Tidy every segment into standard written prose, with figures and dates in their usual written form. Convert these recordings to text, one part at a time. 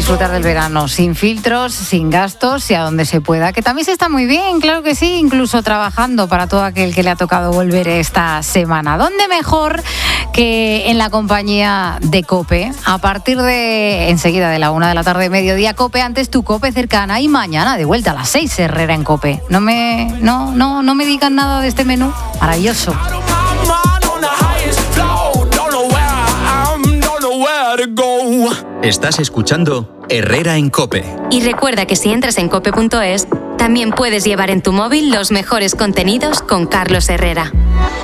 disfrutar del verano sin filtros, sin gastos y a donde se pueda, que también se está muy bien, claro que sí, incluso trabajando para todo aquel que le ha tocado volver esta semana. ¿Dónde mejor que en la compañía de COPE? A partir de enseguida de la 1 de la tarde, mediodía, COPE, antes tu COPE cercana, y mañana de vuelta a las 6, Herrera en COPE. No me digan nada de este menú maravilloso. Estás escuchando Herrera en COPE. Y recuerda que si entras en cope.es, también puedes llevar en tu móvil los mejores contenidos con Carlos Herrera.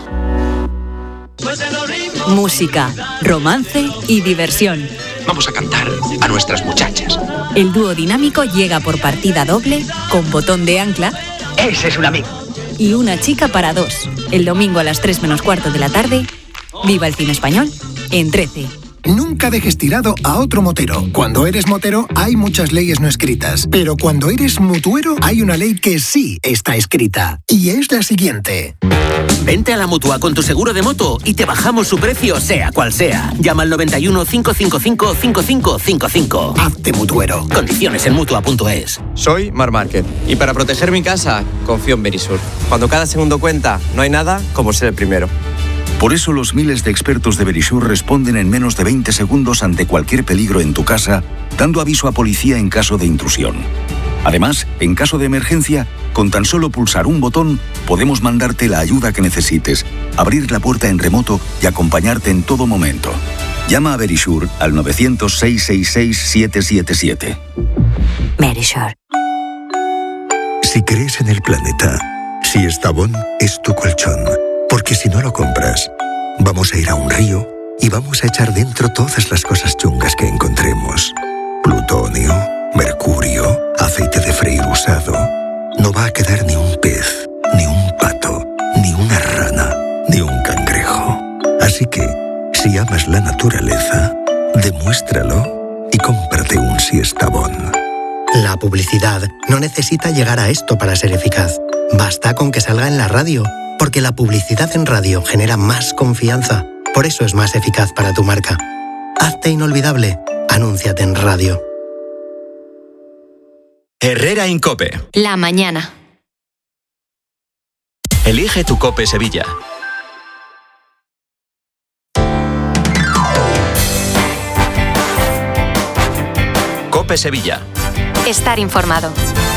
Música, romance y diversión. Vamos a cantar a nuestras muchachas. El dúo dinámico llega por partida doble, con botón de ancla. Ese es un amigo. Y una chica para dos. El domingo a las 3 menos cuarto de la tarde. Viva el cine español en 13. Nunca dejes tirado a otro motero. Cuando eres motero hay muchas leyes no escritas, pero cuando eres mutuero hay una ley que sí está escrita, y es la siguiente. Vente a la Mutua con tu seguro de moto y te bajamos su precio sea cual sea. Llama al 91 555 5555. Hazte mutuero. Condiciones en Mutua.es. Soy Mar Márquez y para proteger mi casa confío en Verisur. Cuando cada segundo cuenta, no hay nada como ser el primero. Por eso los miles de expertos de Verisur responden en menos de 20 segundos ante cualquier peligro en tu casa, dando aviso a policía en caso de intrusión. Además, en caso de emergencia, con tan solo pulsar un botón, podemos mandarte la ayuda que necesites, abrir la puerta en remoto y acompañarte en todo momento. Llama a Verisur al 900-666-777. Verisur. Si crees en el planeta, Siestabón es tu colchón. Porque si no lo compras, vamos a ir a un río y vamos a echar dentro todas las cosas chungas que encontremos. Plutonio, mercurio, aceite de freír usado. No va a quedar ni un pez, ni un pato, ni una rana, ni un cangrejo. Así que, si amas la naturaleza, demuéstralo y cómprate un Siestabón. La publicidad no necesita llegar a esto para ser eficaz. Basta con que salga en la radio. Porque la publicidad en radio genera más confianza. Por eso es más eficaz para tu marca. Hazte inolvidable. Anúnciate en radio. Herrera en COPE. La mañana. Elige tu COPE Sevilla. COPE Sevilla. Estar informado.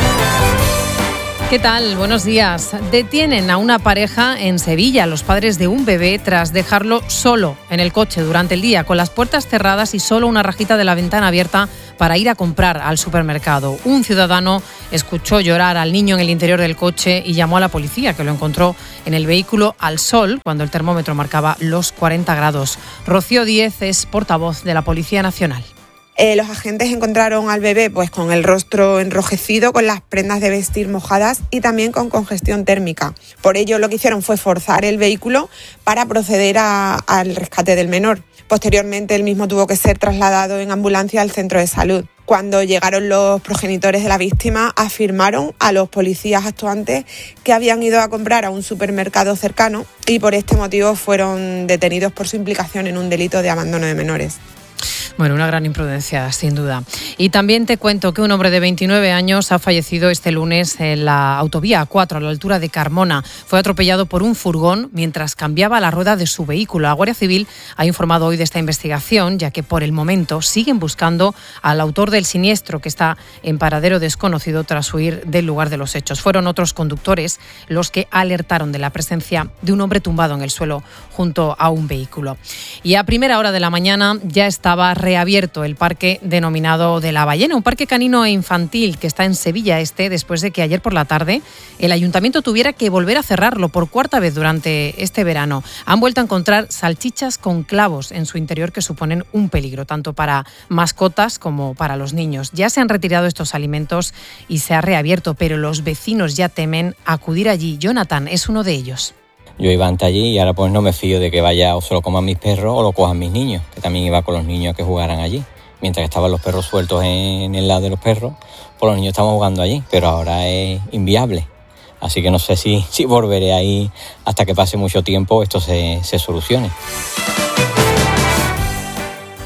¿Qué tal? Buenos días. Detienen a una pareja en Sevilla, los padres de un bebé, tras dejarlo solo en el coche durante el día, con las puertas cerradas y solo una rajita de la ventana abierta para ir a comprar al supermercado. Un ciudadano escuchó llorar al niño en el interior del coche y llamó a la policía, que lo encontró en el vehículo al sol, cuando el termómetro marcaba los 40 grados. Rocío Díez es portavoz de la Policía Nacional. Los agentes encontraron al bebé pues con el rostro enrojecido, con las prendas de vestir mojadas y también con congestión térmica. Por ello lo que hicieron fue forzar el vehículo para proceder al rescate del menor. Posteriormente el mismo tuvo que ser trasladado en ambulancia al centro de salud. Cuando llegaron los progenitores de la víctima, afirmaron a los policías actuantes que habían ido a comprar a un supermercado cercano y por este motivo fueron detenidos por su implicación en un delito de abandono de menores. Bueno, una gran imprudencia, sin duda. Y también te cuento que un hombre de 29 años ha fallecido este lunes en la autovía A4, a la altura de Carmona. Fue atropellado por un furgón mientras cambiaba la rueda de su vehículo. La Guardia Civil ha informado hoy de esta investigación, ya que por el momento siguen buscando al autor del siniestro, que está en paradero desconocido tras huir del lugar de los hechos. Fueron otros conductores los que alertaron de la presencia de un hombre tumbado en el suelo junto a un vehículo. Y a primera hora de la mañana ya estaba reabierto el parque denominado de la Ballena, un parque canino e infantil que está en Sevilla Este, después de que ayer por la tarde el ayuntamiento tuviera que volver a cerrarlo por cuarta vez durante este verano. Han vuelto a encontrar salchichas con clavos en su interior que suponen un peligro, tanto para mascotas como para los niños. Ya se han retirado estos alimentos y se ha reabierto, pero los vecinos ya temen acudir allí. Jonathan es uno de ellos. Yo iba antes allí y ahora pues no me fío de que vaya o se lo coman mis perros o lo cojan mis niños, que también iba con los niños que jugaran allí. Mientras que estaban los perros sueltos en el lado de los perros, pues los niños estaban jugando allí, pero ahora es inviable. Así que no sé si volveré ahí hasta que pase mucho tiempo, esto se solucione.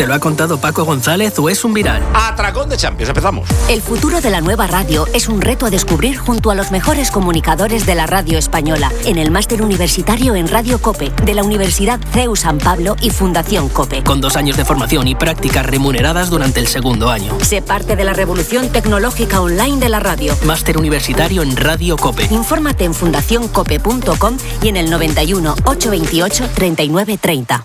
¿Te lo ha contado Paco González o es un viral? Atracón de Champions, empezamos. El futuro de la nueva radio es un reto a descubrir junto a los mejores comunicadores de la radio española en el máster universitario en Radio COPE de la Universidad CEU San Pablo y Fundación COPE. Con 2 años de formación y prácticas remuneradas durante el segundo año. Sé parte de la revolución tecnológica online de la radio. Máster universitario en Radio COPE. Infórmate en fundacioncope.com y en el 91 828 3930.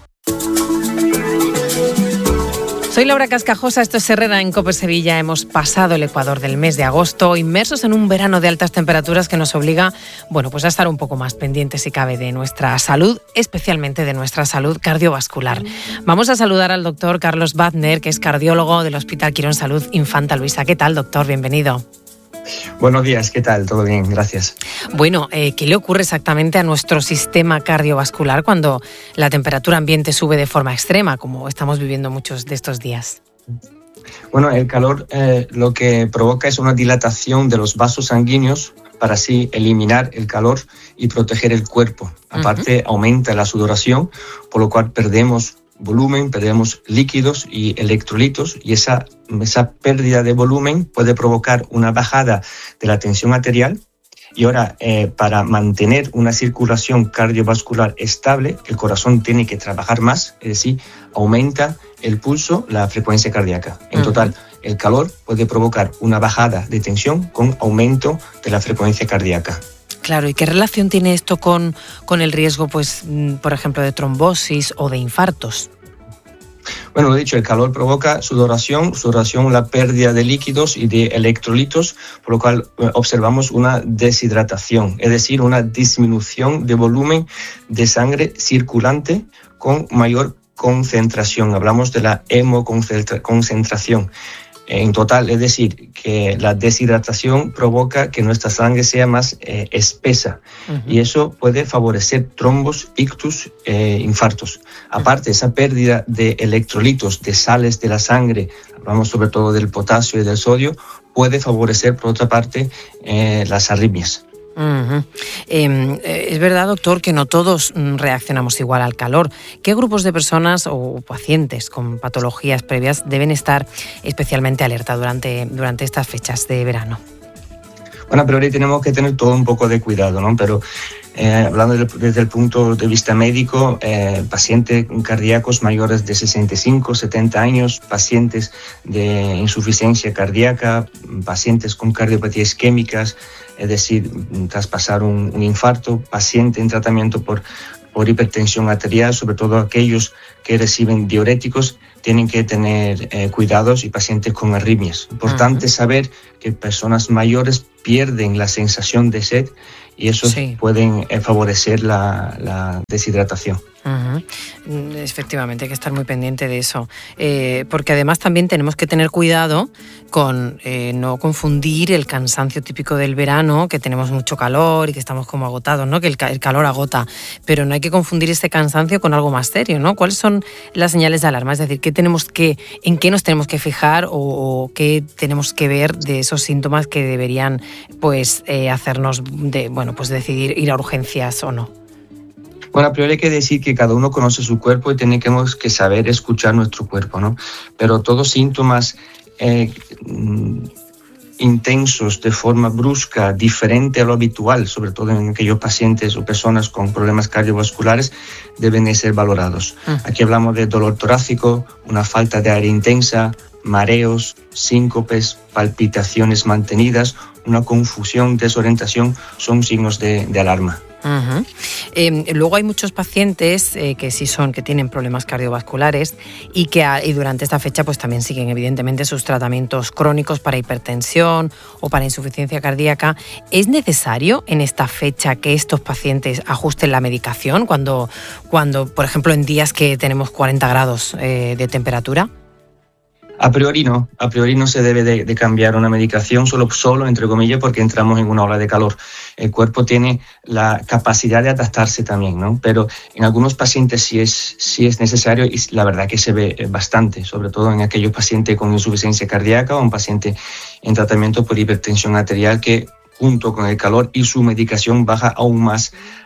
Soy Laura Cascajosa, esto es Herrera en COPE Sevilla. Hemos pasado el ecuador del mes de agosto, inmersos en un verano de altas temperaturas que nos obliga, pues a estar un poco más pendientes, si cabe, de nuestra salud, especialmente de nuestra salud cardiovascular. Vamos a saludar al doctor Carlos Wagner, que es cardiólogo del Hospital Quirón Salud Infanta Luisa. ¿Qué tal, doctor? Bienvenido. Buenos días, ¿qué tal? ¿Todo bien? Gracias. Bueno, ¿qué le ocurre exactamente a nuestro sistema cardiovascular cuando la temperatura ambiente sube de forma extrema, como estamos viviendo muchos de estos días? Bueno, el calor lo que provoca es una dilatación de los vasos sanguíneos para así eliminar el calor y proteger el cuerpo. Aparte, aumenta la sudoración, por lo cual perdemos volumen, perdemos líquidos y electrolitos, y esa pérdida de volumen puede provocar una bajada de la tensión arterial. Y ahora, para mantener una circulación cardiovascular estable, el corazón tiene que trabajar más, es decir, aumenta el pulso, la frecuencia cardíaca. En total, el calor puede provocar una bajada de tensión con aumento de la frecuencia cardíaca. Claro, ¿y qué relación tiene esto con el riesgo, por ejemplo, de trombosis o de infartos? Bueno, lo dicho, el calor provoca sudoración, la pérdida de líquidos y de electrolitos, por lo cual observamos una deshidratación, es decir, una disminución de volumen de sangre circulante con mayor concentración. Hablamos de la hemoconcentración. En total, es decir, que la deshidratación provoca que nuestra sangre sea más espesa, y eso puede favorecer trombos, ictus, infartos. Aparte, esa pérdida de electrolitos, de sales de la sangre, hablamos sobre todo del potasio y del sodio, puede favorecer, por otra parte, las arritmias. Es verdad, doctor, que no todos reaccionamos igual al calor. ¿Qué grupos de personas o pacientes con patologías previas deben estar especialmente alerta durante estas fechas de verano? Bueno, a priori tenemos que tener todo un poco de cuidado, ¿no? Pero hablando desde el punto de vista médico, pacientes cardíacos mayores de 65, 70 años, pacientes de insuficiencia cardíaca, pacientes con cardiopatía isquémicas, es decir, tras pasar un infarto, paciente en tratamiento por hipertensión arterial, sobre todo aquellos que reciben diuréticos, tienen que tener cuidados, y pacientes con arritmias. Importante saber que personas mayores pierden la sensación de sed, y eso pueden favorecer la deshidratación. Efectivamente, hay que estar muy pendiente de eso, porque además también tenemos que tener cuidado con no confundir el cansancio típico del verano, que tenemos mucho calor y que estamos como agotados, ¿no? Que el calor agota, pero no hay que confundir este cansancio con algo más serio, ¿no? ¿Cuáles son las señales de alarma? Es decir, ¿en qué nos tenemos que fijar o qué tenemos que ver de esos síntomas que deberían hacernos decidir ir a urgencias o no? Bueno, a priori hay que decir que cada uno conoce su cuerpo y tenemos que saber escuchar nuestro cuerpo, ¿no? Pero todos síntomas intensos de forma brusca, diferente a lo habitual, sobre todo en aquellos pacientes o personas con problemas cardiovasculares, deben ser valorados. Aquí hablamos de dolor torácico, una falta de aire intensa, mareos, síncopes, palpitaciones mantenidas, una confusión, desorientación, son signos de alarma. Luego hay muchos pacientes que tienen problemas cardiovasculares y durante esta fecha también siguen evidentemente sus tratamientos crónicos para hipertensión o para insuficiencia cardíaca. ¿Es necesario en esta fecha que estos pacientes ajusten la medicación cuando por ejemplo, en días que tenemos 40 grados de temperatura? A priori no se debe de cambiar una medicación solo entre comillas, porque entramos en una ola de calor. El cuerpo tiene la capacidad de adaptarse también, ¿no? Pero en algunos pacientes sí es necesario, y la verdad que se ve bastante, sobre todo en aquellos pacientes con insuficiencia cardíaca o un paciente en tratamiento por hipertensión arterial que junto con el calor y su medicación baja aún más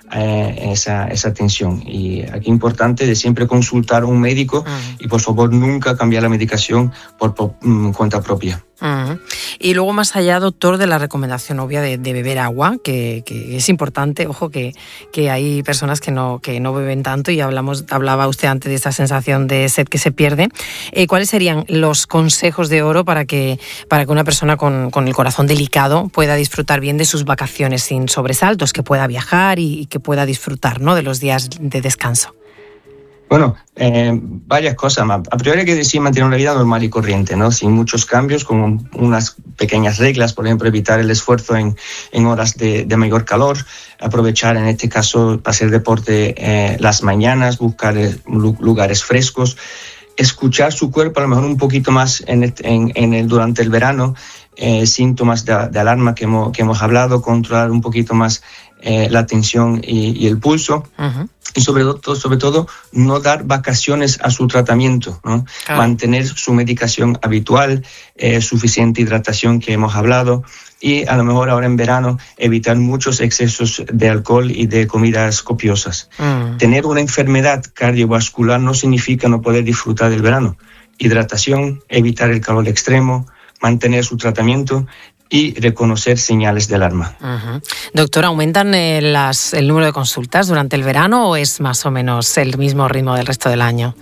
esa tensión. Y aquí importante de siempre consultar a un médico y por favor nunca cambiar la medicación por cuenta propia. Y luego, más allá, doctor, de la recomendación obvia de beber agua, que es importante, ojo, que hay personas que no beben tanto, y hablaba usted antes de esta sensación de sed que se pierde. ¿Cuáles serían los consejos de oro para que una persona con el corazón delicado pueda disfrutar bien de sus vacaciones sin sobresaltos, que pueda viajar y que pueda disfrutar, ¿no?, de los días de descanso? Bueno, varias cosas más. A priori hay que decir mantener una vida normal y corriente, ¿no? Sin muchos cambios, con unas pequeñas reglas, por ejemplo, evitar el esfuerzo en horas de mayor calor, aprovechar en este caso para hacer deporte las mañanas, buscar lugares frescos, escuchar su cuerpo a lo mejor un poquito más durante el verano, síntomas de alarma que hemos hablado, controlar un poquito más la tensión y el pulso. Y sobre todo no dar vacaciones a su tratamiento, ¿no? Claro. Mantener su medicación habitual, suficiente hidratación que hemos hablado, y a lo mejor ahora en verano evitar muchos excesos de alcohol y de comidas copiosas. Tener una enfermedad cardiovascular no significa no poder disfrutar del verano. Hidratación, evitar el calor extremo, mantener su tratamiento y reconocer señales de alarma. Doctor, ¿aumentan el número de consultas durante el verano o es más o menos el mismo ritmo del resto del año?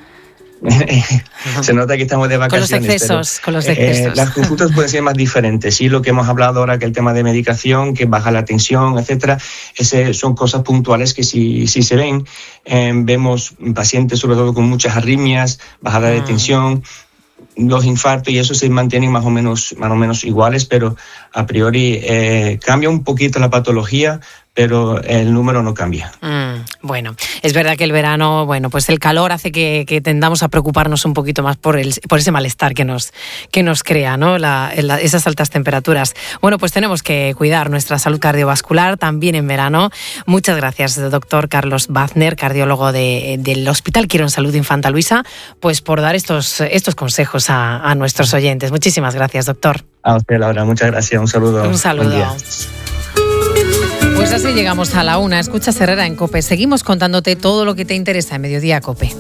Se nota que estamos de vacaciones. Con los excesos. Las consultas pueden ser más diferentes. Sí, lo que hemos hablado ahora, que el tema de medicación, que baja la tensión, etcétera, son cosas puntuales que sí se ven. Vemos pacientes sobre todo con muchas arritmias, bajada de tensión, los infartos, y eso se mantienen más o menos iguales, pero a priori cambia un poquito la patología, pero el número no cambia. Bueno, es verdad que el verano, pues el calor hace que tendamos a preocuparnos un poquito más por ese malestar que nos crea, ¿no? Esas altas temperaturas. Bueno, pues tenemos que cuidar nuestra salud cardiovascular también en verano. Muchas gracias, doctor Carlos Bazner, cardiólogo del Hospital Quirón Salud Infanta Luisa, pues por dar estos consejos a nuestros oyentes. Muchísimas gracias, doctor. A usted, Laura, muchas gracias. Un saludo. Un saludo. Pues así llegamos a la 1. Escuchas Herrera en COPE. Seguimos contándote todo lo que te interesa en Mediodía COPE.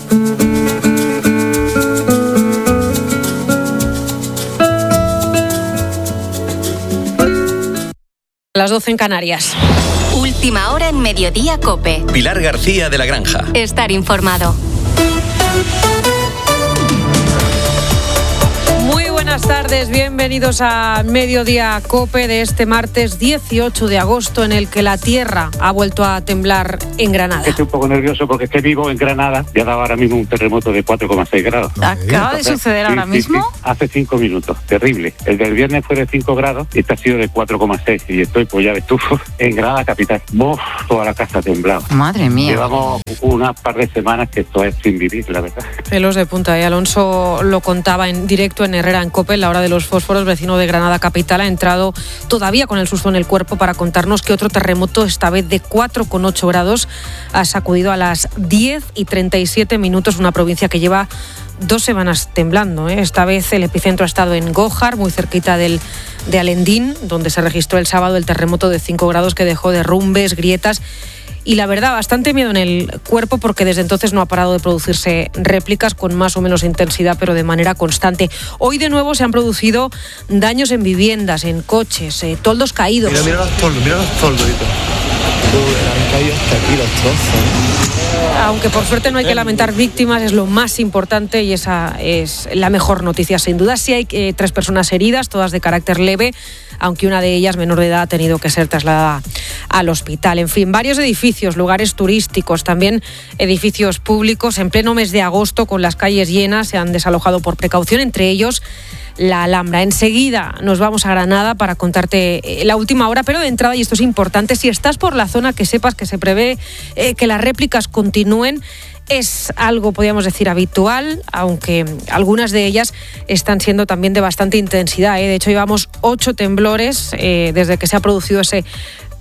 Las 12 en Canarias. Última hora en Mediodía COPE. Pilar García de la Granja. Estar informado. Buenas tardes, bienvenidos a Mediodía COPE de este martes 18 de agosto, en el que la tierra ha vuelto a temblar en Granada. Estoy un poco nervioso porque estoy vivo en Granada y ha dado ahora mismo un terremoto de 4,6 grados. ¿Acaba de suceder ahora mismo? Sí. Hace 5 minutos, terrible. El del viernes fue de 5 grados y este ha sido de 4,6 y estoy, pues ya ves tú, en Granada capital. Toda la casa ha temblado. Madre mía. Llevamos unas par de semanas que esto es sin vivir, la verdad. Pelos de punta, Alonso lo contaba en directo en Herrera en COPE, en la hora de los fósforos. Vecino de Granada capital, ha entrado todavía con el susto en el cuerpo para contarnos que otro terremoto, esta vez de 4,8 grados, ha sacudido a las 10:37, una provincia que lleva 2 semanas temblando. Esta vez el epicentro ha estado en Gójar, muy cerquita de Alendín, donde se registró el sábado el terremoto de 5 grados que dejó derrumbes, grietas y, la verdad, bastante miedo en el cuerpo, porque desde entonces no ha parado de producirse réplicas con más o menos intensidad, pero de manera constante. Hoy de nuevo se han producido daños en viviendas, en coches, toldos caídos. Mira los toldos. Han caído hasta aquí los trozos. Aunque por suerte no hay que lamentar víctimas, es lo más importante y esa es la mejor noticia, sin duda. Sí hay 3 personas heridas, todas de carácter leve, aunque una de ellas, menor de edad, ha tenido que ser trasladada al hospital. En fin, varios edificios, lugares turísticos, también edificios públicos, en pleno mes de agosto, con las calles llenas, se han desalojado por precaución, entre ellos la Alhambra. Enseguida nos vamos a Granada para contarte la última hora, pero de entrada, y esto es importante, si estás por la zona, que sepas que se prevé que las réplicas continúen. Es algo, podríamos decir, habitual, aunque algunas de ellas están siendo también de bastante intensidad. De hecho, llevamos 8 temblores desde que se ha producido ese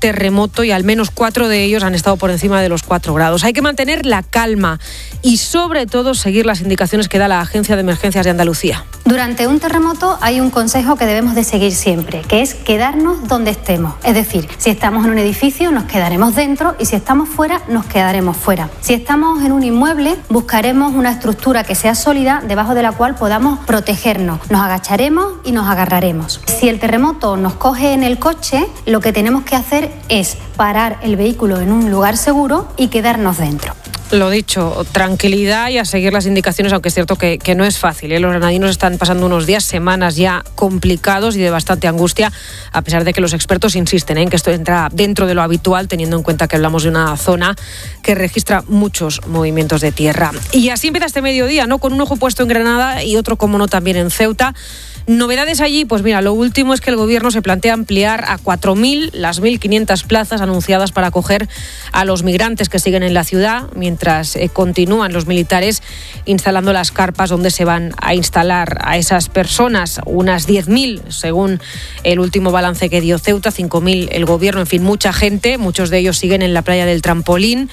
terremoto y al menos 4 de ellos han estado por encima de los 4 grados. Hay que mantener la calma y sobre todo seguir las indicaciones que da la Agencia de Emergencias de Andalucía. Durante un terremoto hay un consejo que debemos de seguir siempre, que es quedarnos donde estemos. Es decir, si estamos en un edificio nos quedaremos dentro y si estamos fuera nos quedaremos fuera. Si estamos en un inmueble buscaremos una estructura que sea sólida debajo de la cual podamos protegernos. Nos agacharemos y nos agarraremos. Si el terremoto nos coge en el coche, lo que tenemos que hacer es parar el vehículo en un lugar seguro y quedarnos dentro. Lo dicho, tranquilidad y a seguir las indicaciones, aunque es cierto que no es fácil, ¿eh? Los granadinos están pasando unos días, semanas ya complicados y de bastante angustia, a pesar de que los expertos insisten en que esto entra dentro de lo habitual, teniendo en cuenta que hablamos de una zona que registra muchos movimientos de tierra. Y así empieza este mediodía, ¿no? Con un ojo puesto en Granada y otro, como no, también en Ceuta. Novedades allí, pues mira, lo último es que el Gobierno se plantea ampliar a 4.000 las 1.500 plazas anunciadas para acoger a los migrantes que siguen en la ciudad, mientras continúan los militares instalando las carpas donde se van a instalar a esas personas, unas 10.000 según el último balance que dio Ceuta, 5.000 el Gobierno, en fin, mucha gente, muchos de ellos siguen en la playa del Trampolín,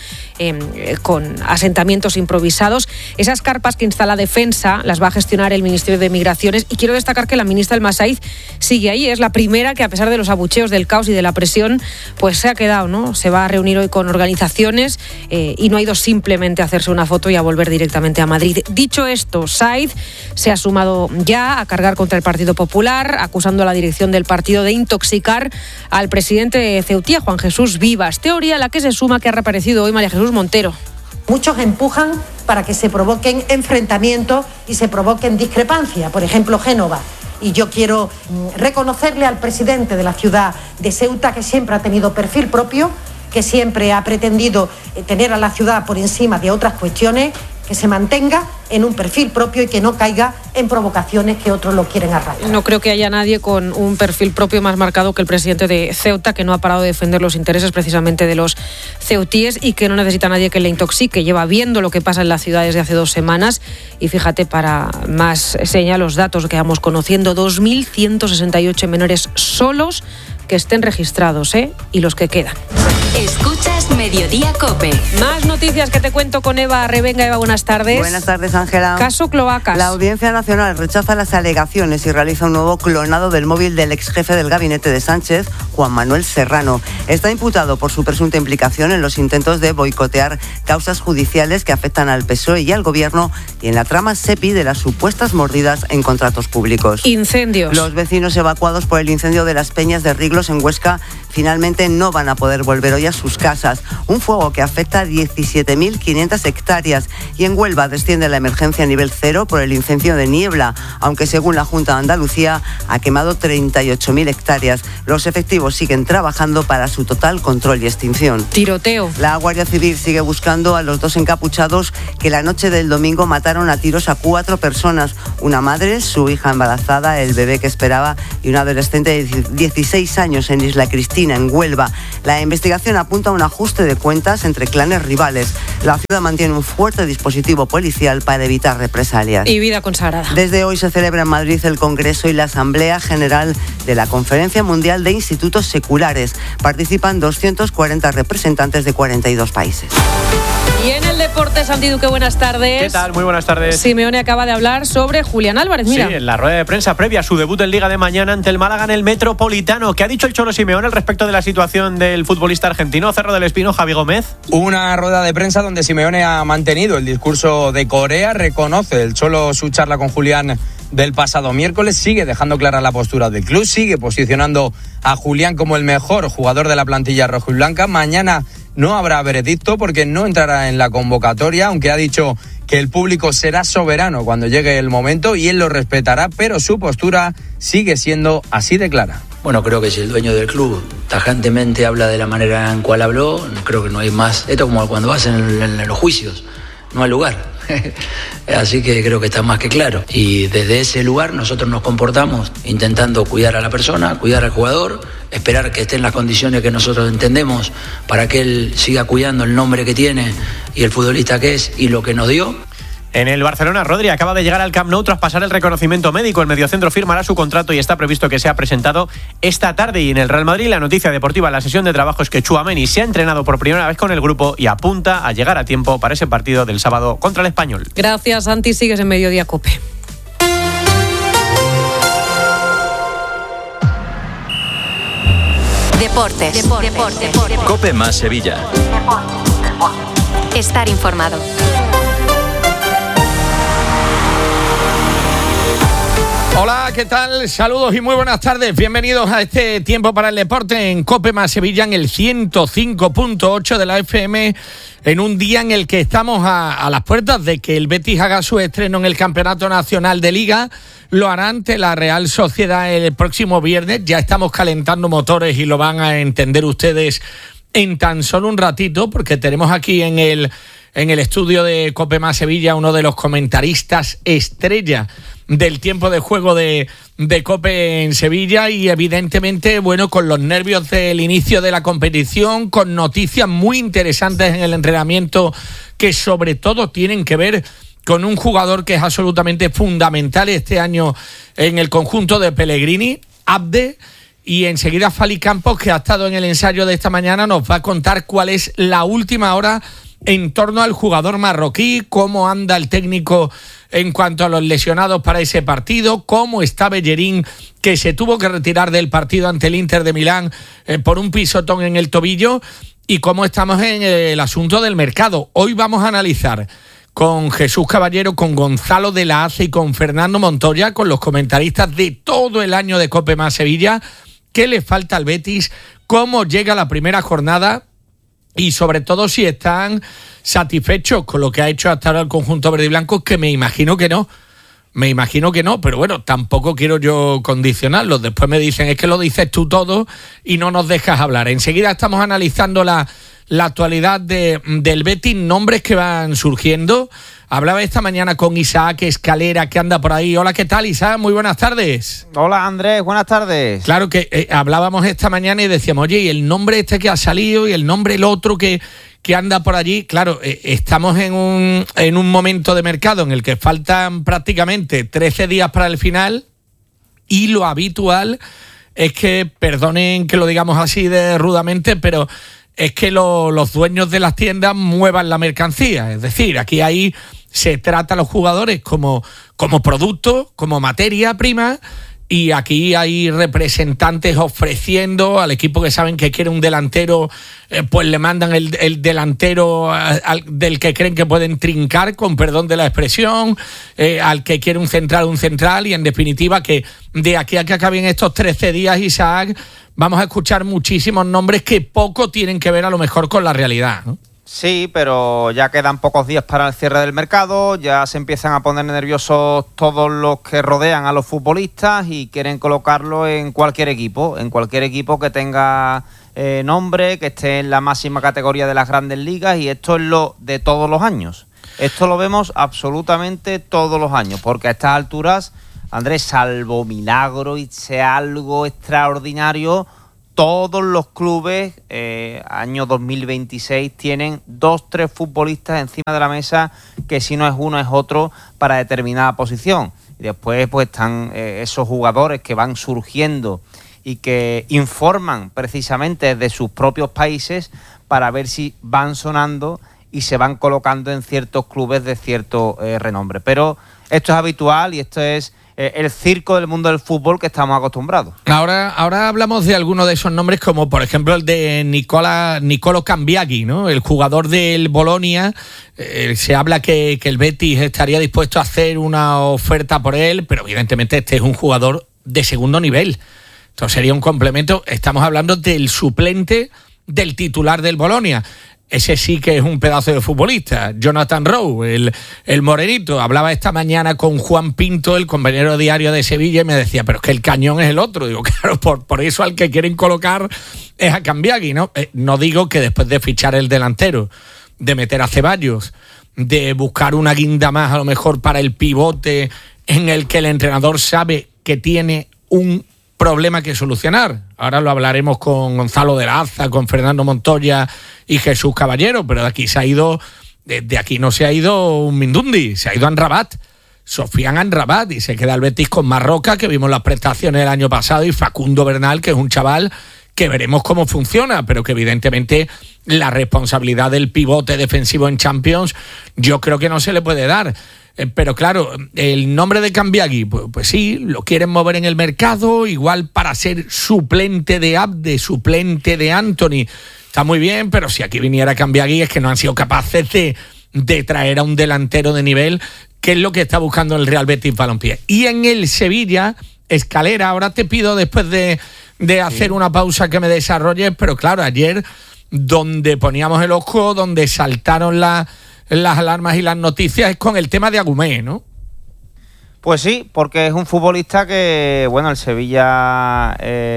con asentamientos improvisados. Esas carpas que instala Defensa las va a gestionar el Ministerio de Migraciones y quiero destacar que la ministra El Masaiz sigue ahí, es la primera que a pesar de los abucheos del caos y de la presión, pues se ha quedado, ¿no? Se va a reunir hoy con organizaciones y no ha ido simplemente a hacerse una foto y a volver directamente a Madrid. Dicho esto, Saiz se ha sumado ya a cargar contra el Partido Popular, acusando a la dirección del partido de intoxicar al presidente de Ceutía, Juan Jesús Vivas, teoría a la que se suma que ha reaparecido hoy María Jesús Montero. Muchos empujan para que se provoquen enfrentamientos y se provoquen discrepancias. Por ejemplo, Génova. Y yo quiero reconocerle al presidente de la ciudad de Ceuta, que siempre ha tenido perfil propio, que siempre ha pretendido tener a la ciudad por encima de otras cuestiones, que se mantenga en un perfil propio y que no caiga en provocaciones que otros lo quieren arraigar. No creo que haya nadie con un perfil propio más marcado que el presidente de Ceuta, que no ha parado de defender los intereses precisamente de los ceutíes y que no necesita a nadie que le intoxique. Lleva viendo lo que pasa en la ciudad desde hace 2 semanas y fíjate, para más señal, los datos que vamos conociendo, 2.168 menores solos que estén registrados, y los que quedan. Escuchas Mediodía COPE. Más noticias que te cuento con Eva Revenga. Eva, buenas tardes. Buenas tardes, Ángela. Caso Cloacas. La Audiencia Nacional rechaza las alegaciones y realiza un nuevo clonado del móvil del exjefe del gabinete de Sánchez, Juan Manuel Serrano. Está imputado por su presunta implicación en los intentos de boicotear causas judiciales que afectan al PSOE y al Gobierno y en la trama SEPI de las supuestas mordidas en contratos públicos. Incendios. Los vecinos evacuados por el incendio de las Peñas de Riglos en Huesca finalmente no van a poder volver hoy a sus casas. Un fuego que afecta a 17.500 hectáreas y en Huelva desciende la emergencia a nivel 0 por el incendio de Niebla, aunque según la Junta de Andalucía ha quemado 38.000 hectáreas. Los efectivos siguen trabajando para su total control y extinción. Tiroteo. La Guardia Civil sigue buscando a los 2 encapuchados que la noche del domingo mataron a tiros a 4 personas. Una madre, su hija embarazada, el bebé que esperaba y un adolescente de 16 años en Isla Cristina, en Huelva. La investigación apunta a un ajuste de cuentas entre clanes rivales. La ciudad mantiene un fuerte dispositivo policial para evitar represalias. Y vida consagrada. Desde hoy se celebra en Madrid el Congreso y la Asamblea General de la Conferencia Mundial de Institutos Seculares. Participan 240 representantes de 42 países. Y en el deporte, Santi Duque, buenas tardes. ¿Qué tal? Muy buenas tardes. Simeone acaba de hablar sobre Julián Álvarez, mira. Sí, en la rueda de prensa previa a su debut en Liga de mañana ante el Málaga en el Metropolitano. ¿Qué ha dicho el Cholo Simeone al respecto de la situación del futbolista argentino? Cerro del Espino, Javi Gómez. Una rueda de prensa donde Simeone ha mantenido el discurso de Corea. Reconoce el Cholo su charla con Julián del pasado miércoles, sigue dejando clara la postura del club, sigue posicionando a Julián como el mejor jugador de la plantilla rojiblanca. Mañana no habrá veredicto porque no entrará en la convocatoria, aunque ha dicho que el público será soberano cuando llegue el momento y él lo respetará, pero su postura sigue siendo así de clara. Bueno, creo que si el dueño del club tajantemente habla de la manera en cual habló, creo que no hay más. Esto es como cuando vas en los juicios, no hay lugar. Así que creo que está más que claro. Y desde ese lugar nosotros nos comportamos intentando cuidar a la persona, cuidar al jugador, esperar que esté en las condiciones que nosotros entendemos para que él siga cuidando el nombre que tiene y el futbolista que es y lo que nos dio. En el Barcelona, Rodri acaba de llegar al Camp Nou tras pasar el reconocimiento médico. El mediocentro firmará su contrato y está previsto que sea presentado esta tarde. Y en el Real Madrid, la noticia deportiva en la sesión de trabajo es que Tchouaméni se ha entrenado por primera vez con el grupo y apunta a llegar a tiempo para ese partido del sábado contra el Español. Gracias, Santi. Sigues en Mediodía Cope. Deportes. Cope más Sevilla. Estar informado. Hola, ¿qué tal? Saludos y muy buenas tardes. Bienvenidos a este tiempo para el deporte en Cope más Sevilla en el 105.8 de la FM, en un día en el que estamos a las puertas de que el Betis haga su estreno en el Campeonato Nacional de Liga. Lo hará ante la Real Sociedad el próximo viernes. Ya estamos calentando motores y lo van a entender ustedes en tan solo un ratito, porque tenemos aquí en el estudio de Cope más Sevilla uno de los comentaristas estrella del tiempo de juego de Cope en Sevilla y evidentemente, bueno, con los nervios del inicio de la competición, con noticias muy interesantes en el entrenamiento que sobre todo tienen que ver con un jugador que es absolutamente fundamental este año en el conjunto de Pellegrini, Abde, y enseguida Fali Campos, que ha estado en el ensayo de esta mañana, nos va a contar cuál es la última hora en torno al jugador marroquí, cómo anda el técnico en cuanto a los lesionados para ese partido, cómo está Bellerín, que se tuvo que retirar del partido ante el Inter de Milán por un pisotón en el tobillo, y cómo estamos en el asunto del mercado. Hoy vamos a analizar con Jesús Caballero, con Gonzalo de la Hace y con Fernando Montoya, con los comentaristas de todo el año de Cope más Sevilla, qué le falta al Betis, cómo llega la primera jornada y sobre todo si están satisfechos con lo que ha hecho hasta ahora el conjunto verde y blanco, que me imagino que no, pero bueno, tampoco quiero yo condicionarlos. Después me dicen, es que lo dices tú todo y no nos dejas hablar. Enseguida estamos analizando la actualidad del Betis, nombres que van surgiendo. Hablaba esta mañana con Isaac Escalera, que anda por ahí. Hola, ¿qué tal, Isaac? Muy buenas tardes. Hola, Andrés, buenas tardes. Claro que hablábamos esta mañana y decíamos, oye, y el nombre este que ha salido y el nombre el otro que anda por allí. Claro, estamos en un momento de mercado en el que faltan prácticamente 13 días para el final y lo habitual es que, perdonen que lo digamos así de rudamente, pero es que los dueños de las tiendas muevan la mercancía. Es decir, aquí se trata a los jugadores como producto, como materia prima, y aquí hay representantes ofreciendo al equipo que saben que quiere un delantero, pues le mandan el delantero del que creen que pueden trincar, con perdón de la expresión, al que quiere un central, y en definitiva que de aquí a que acaben estos 13 días, Isaac, vamos a escuchar muchísimos nombres que poco tienen que ver a lo mejor con la realidad, ¿no? Sí, pero ya quedan pocos días para el cierre del mercado, ya se empiezan a poner nerviosos todos los que rodean a los futbolistas y quieren colocarlo en cualquier equipo que tenga nombre, que esté en la máxima categoría de las grandes ligas, y esto es lo de todos los años. Esto lo vemos absolutamente todos los años, porque a estas alturas, Andrés, salvo milagro y sea algo extraordinario, todos los clubes, año 2026, tienen 2-3 futbolistas encima de la mesa que si no es uno es otro para determinada posición. Y después pues están esos jugadores que van surgiendo y que informan precisamente de sus propios países para ver si van sonando y se van colocando en ciertos clubes de cierto renombre. Pero esto es habitual y esto es el circo del mundo del fútbol que estamos acostumbrados. Ahora hablamos de algunos de esos nombres, como por ejemplo el de Nicolo Cambiaghi, ¿no? El jugador del Bolonia. Se habla que el Betis estaría dispuesto a hacer una oferta por él, pero evidentemente este es un jugador de segundo nivel. Entonces sería un complemento. Estamos hablando del suplente del titular del Bolonia. Ese sí que es un pedazo de futbolista. Jonathan Rowe, el morenito. Hablaba esta mañana con Juan Pinto, el compañero diario de Sevilla, y me decía, pero es que el cañón es el otro. Digo, claro, por eso al que quieren colocar es a Cambiaghi, ¿no? No digo que después de fichar el delantero, de meter a Ceballos, de buscar una guinda más a lo mejor para el pivote en el que el entrenador sabe que tiene un problema que solucionar. Ahora lo hablaremos con Gonzalo de la Haza, con Fernando Montoya y Jesús Caballero, pero de aquí se ha ido de aquí no se ha ido un Mindundi, se ha ido Amrabat. Sofian Amrabat, y se queda el Betis con Marroca, que vimos las prestaciones el año pasado, y Facundo Bernal, que es un chaval que veremos cómo funciona, pero que evidentemente la responsabilidad del pivote defensivo en Champions yo creo que no se le puede dar. Pero claro, el nombre de Cambiagui, pues sí, lo quieren mover en el mercado, igual para ser suplente de Abde, suplente de Anthony. Está muy bien, pero si aquí viniera Cambiagui es que no han sido capaces de traer a un delantero de nivel, que es lo que está buscando el Real Betis Balompié. Y en el Sevilla, Escalera, ahora te pido después de hacer una pausa que me desarrolles, pero claro, ayer donde poníamos el ojo, donde saltaron las alarmas y las noticias es con el tema de Agumé, ¿no? Pues sí, porque es un futbolista que, bueno, el Sevilla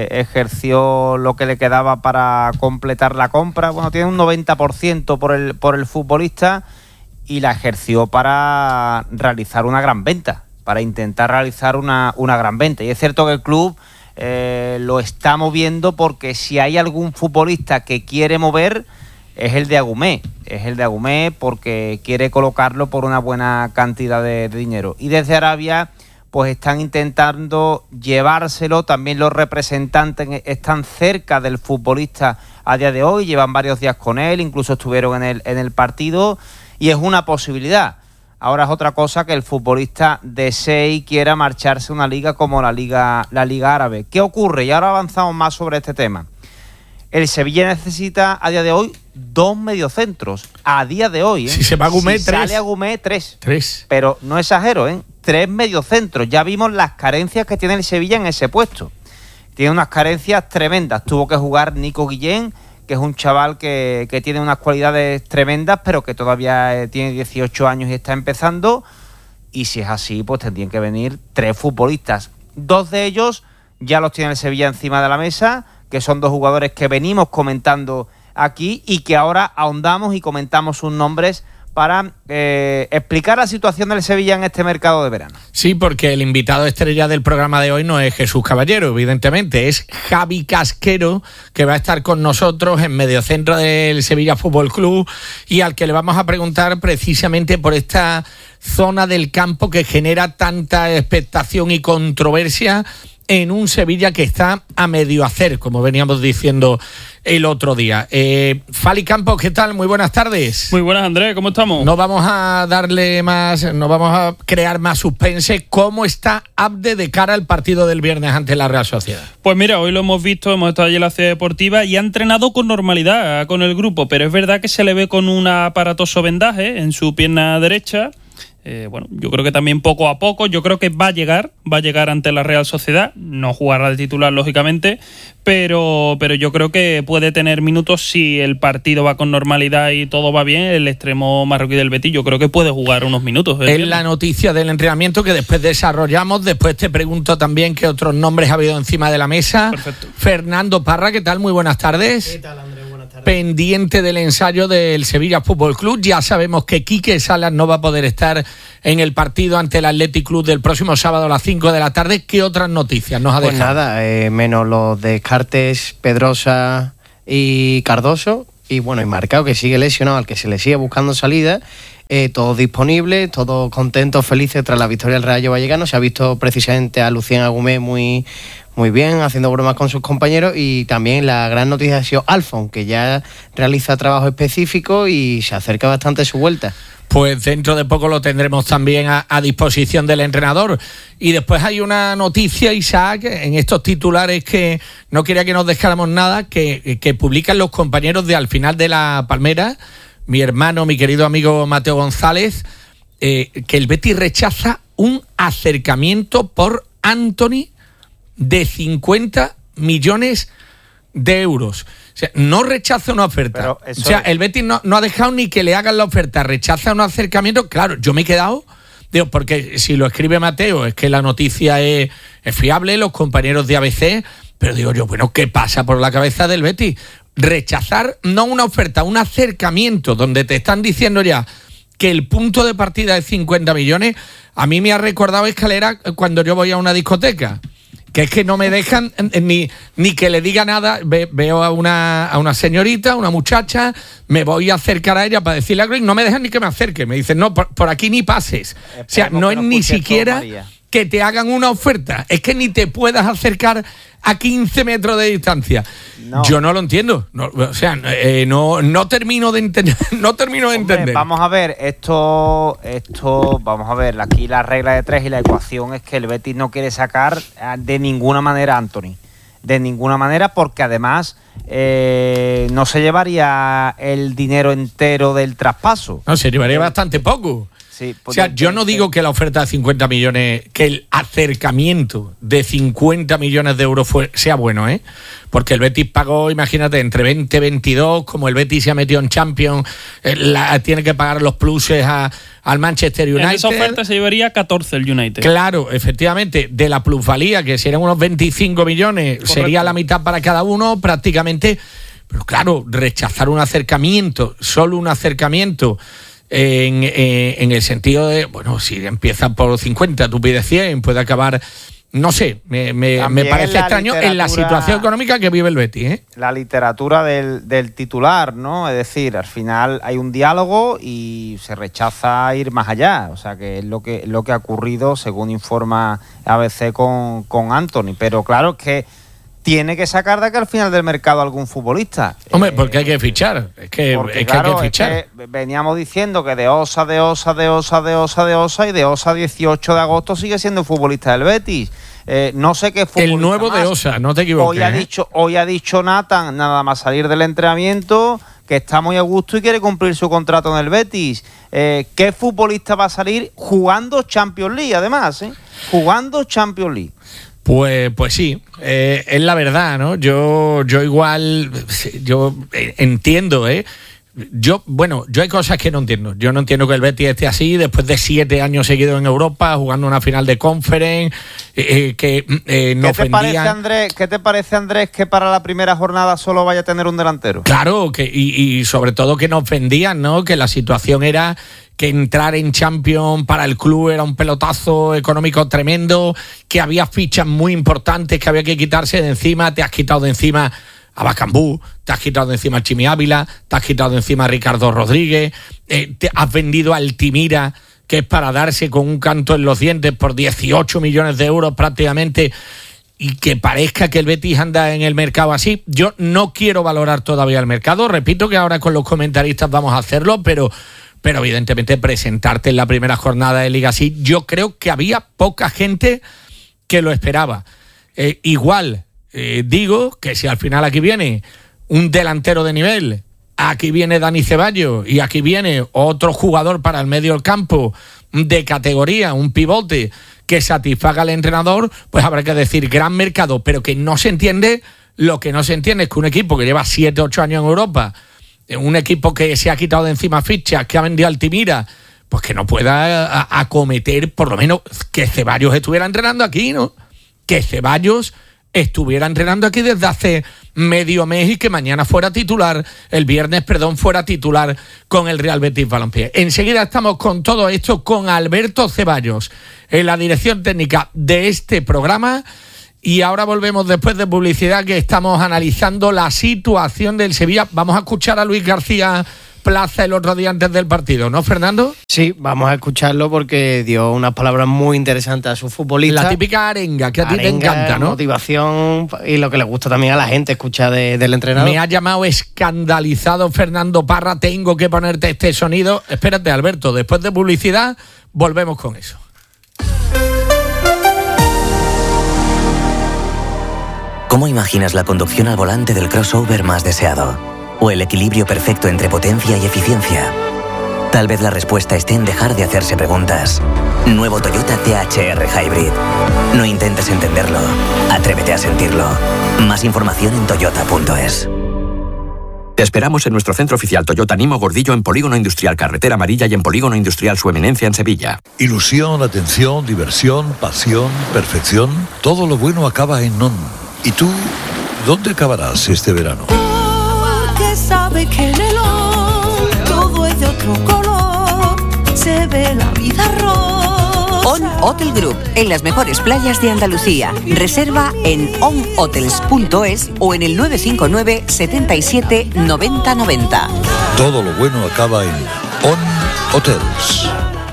ejerció lo que le quedaba para completar la compra. Bueno, tiene un 90% por el futbolista, y la ejerció para realizar una gran venta, para intentar realizar una gran venta. Y es cierto que el club lo está moviendo, porque si hay algún futbolista que quiere mover es el de Agumé. Es el de Agumé porque quiere colocarlo por una buena cantidad de dinero. Y desde Arabia pues están intentando llevárselo. También los representantes están cerca del futbolista a día de hoy, llevan varios días con él, incluso estuvieron en el partido, y es una posibilidad. Ahora es otra cosa que el futbolista desee y quiera marcharse a una liga como la liga árabe. ¿Qué ocurre? Y ahora avanzamos más sobre este tema. El Sevilla necesita a día de hoy 2 mediocentros. A día de hoy, Si se va Agumé, si 3. sale Agumé, 3. 3. Pero no exagero, 3 mediocentros. Ya vimos las carencias que tiene el Sevilla en ese puesto. Tiene unas carencias tremendas. Tuvo que jugar Nico Guillén, que es un chaval que tiene unas cualidades tremendas, pero que todavía tiene 18 años y está empezando. Y si es así, pues tendrían que venir 3 futbolistas. 2 de ellos ya los tiene el Sevilla encima de la mesa, que son 2 jugadores que venimos comentando aquí y que ahora ahondamos y comentamos sus nombres para explicar la situación del Sevilla en este mercado de verano. Sí, porque el invitado estrella del programa de hoy no es Jesús Caballero, evidentemente, es Javi Casquero, que va a estar con nosotros en mediocentro del Sevilla Fútbol Club, y al que le vamos a preguntar precisamente por esta zona del campo que genera tanta expectación y controversia en un Sevilla que está a medio hacer, como veníamos diciendo el otro día. Fali Campos, ¿qué tal? Muy buenas tardes. Muy buenas, Andrés, ¿cómo estamos? No vamos a no vamos a crear más suspense. ¿Cómo está Abde de cara al partido del viernes ante la Real Sociedad? Pues mira, hoy lo hemos visto, hemos estado allí en la Ciudad Deportiva y ha entrenado con normalidad con el grupo, pero es verdad que se le ve con un aparatoso vendaje en su pierna derecha. Bueno, yo creo que también poco a poco, yo creo que va a llegar ante la Real Sociedad, no jugará de titular lógicamente, pero yo creo que puede tener minutos si el partido va con normalidad y todo va bien. El extremo marroquí del Betis, yo creo que puede jugar unos minutos. Es la noticia del entrenamiento que después desarrollamos. Después te pregunto también qué otros nombres ha habido encima de la mesa. Perfecto. Fernando Parra, ¿qué tal? Muy buenas tardes. ¿Qué tal, Andrés? Buenas tardes. Pendiente del ensayo del Sevilla Fútbol Club. Ya sabemos que Quique Salas no va a poder estar en el partido ante el Athletic Club del próximo sábado a las 5 de la tarde. ¿Qué otras noticias nos ha Pues dejado? nada, menos los descartes Pedrosa y Cardoso, y bueno, y Marcao, que sigue lesionado, al que se le sigue buscando salida. Todos disponibles, todos contentos, felices tras la victoria del Rayo Vallecano. Se ha visto precisamente a Lucien Agumé muy bien, haciendo bromas con sus compañeros, y también la gran noticia ha sido Alfon, que ya realiza trabajo específico y se acerca bastante a su vuelta. Pues dentro de poco lo tendremos también a disposición del entrenador. Y después hay una noticia, Isaac, en estos titulares que no quería que nos dejáramos nada, que publican los compañeros de Al Final de la Palmera, mi hermano, mi querido amigo Mateo González, que el Betis rechaza un acercamiento por Anthony de 50 millones de euros. O sea, no rechaza una oferta. O sea, el Betis no ha dejado ni que le hagan la oferta, rechaza un acercamiento. Claro, yo me he quedado, digo, porque si lo escribe Mateo es que la noticia es fiable, los compañeros de ABC, pero digo yo, bueno, ¿qué pasa por la cabeza del Betis? Rechazar no una oferta, un acercamiento donde te están diciendo ya que el punto de partida es 50 millones. A mí me ha recordado, Escalera, cuando yo voy a una discoteca que es que no me dejan ni que le diga nada. Veo a una señorita, una muchacha, me voy a acercar a ella para decirle algo y no me dejan ni que me acerque. Me dicen, no, por aquí ni pases. O sea, no es ni siquiera que te hagan una oferta, es que ni te puedas acercar a 15 metros de distancia. No. Yo no lo entiendo. No, o sea, no termino de entender. Vamos a ver, esto, vamos a ver, aquí la regla de 3 y la ecuación es que el Betis no quiere sacar de ninguna manera a Antony. De ninguna manera, porque además no se llevaría el dinero entero del traspaso. No, se llevaría bastante poco. Sí, o sea, yo no digo que la oferta de 50 millones, que el acercamiento de 50 millones de euros sea bueno, ¿eh? Porque el Betis pagó, imagínate, entre 20 y 22, como el Betis se ha metido en Champions, tiene que pagar los pluses al Manchester United. En esa oferta se llevaría 14 el United. Claro, efectivamente, de la plusvalía, que serían unos 25 millones, correcto, sería la mitad para cada uno prácticamente. Pero claro, rechazar un acercamiento, solo un acercamiento, en el sentido de, bueno, si empieza por 50, tú pides 100, puede acabar, no sé, me parece extraño en la situación económica que vive el Betis, ¿eh? La literatura del titular, ¿no? Es decir, al final hay un diálogo y se rechaza ir más allá, o sea, que es lo que ha ocurrido, según informa ABC con Antony, pero claro, es que tiene que sacar de aquí al final del mercado algún futbolista. Hombre, porque hay que fichar. Es que hay que fichar. Es que veníamos diciendo que de Osa y de Osa 18 de agosto sigue siendo futbolista del Betis. No sé qué futbolista el nuevo más. De Osa, no te equivoques. Hoy ha dicho Nathan, nada más salir del entrenamiento, que está muy a gusto y quiere cumplir su contrato en el Betis. ¿Qué futbolista va a salir jugando Champions League, además? Jugando Champions League. Pues sí, es la verdad, ¿no? Yo igual, yo entiendo, Yo hay cosas que no entiendo. Yo no entiendo que el Betis esté así después de 7 años seguidos en Europa, jugando una final de Conference, ¿Qué te parece, Andrés, que para la primera jornada solo vaya a tener un delantero? Claro, y sobre todo que nos vendían, ¿no? Que la situación era que entrar en Champions para el club era un pelotazo económico tremendo, que había fichas muy importantes que había que quitarse de encima. Te has quitado de encima a Bacambú, te has quitado de encima a Chimi Ávila, te has quitado de encima a Ricardo Rodríguez, te has vendido a Altimira, que es para darse con un canto en los dientes por 18 millones de euros prácticamente, y que parezca que el Betis anda en el mercado así. Yo no quiero valorar todavía el mercado, repito que ahora con los comentaristas vamos a hacerlo, pero evidentemente presentarte en la primera jornada de Liga así, yo creo que había poca gente que lo esperaba. Igual digo que si al final aquí viene un delantero de nivel, aquí viene Dani Ceballos y aquí viene otro jugador para el medio del campo de categoría, un pivote que satisfaga al entrenador, pues habrá que decir gran mercado, pero que no se entiende. Lo que no se entiende es que un equipo que lleva 7, 8 años en Europa, un equipo que se ha quitado de encima fichas, que ha vendido Altimira, pues que no pueda acometer, por lo menos que Ceballos estuviera entrenando aquí, ¿no? Que Ceballos estuviera entrenando aquí desde hace medio mes y que mañana fuera titular, el viernes, fuera titular con el Real Betis Balompié. Enseguida estamos con todo esto con Alberto Ceballos en la dirección técnica de este programa. Y ahora volvemos después de publicidad, que estamos analizando la situación del Sevilla. Vamos a escuchar a Luis García Plaza el otro día antes del partido, ¿no, Fernando? Sí, vamos a escucharlo porque dio unas palabras muy interesantes a sus futbolistas. La típica arenga que a ti te encanta, ¿no? Motivación y lo que le gusta también a la gente escuchar del entrenador. Me ha llamado escandalizado Fernando Parra, tengo que ponerte este sonido. Espérate, Alberto, después de publicidad volvemos con eso. ¿Cómo imaginas la conducción al volante del crossover más deseado? ¿O el equilibrio perfecto entre potencia y eficiencia? Tal vez la respuesta esté en dejar de hacerse preguntas. Nuevo Toyota THR Hybrid. No intentes entenderlo, atrévete a sentirlo. Más información en toyota.es. Te esperamos en nuestro centro oficial Toyota Nimo Gordillo en Polígono Industrial Carretera Amarilla y en Polígono Industrial Su Eminencia en Sevilla. Ilusión, atención, diversión, pasión, perfección. Todo lo bueno acaba en NON. ¿Y tú, dónde acabarás este verano? Porque sabe que en el ON todo es de otro color. Se ve la vida On Hotel Group, en las mejores playas de Andalucía. Reserva en onhotels.es o en el 959 77 90 90. Todo lo bueno acaba en On Hotels.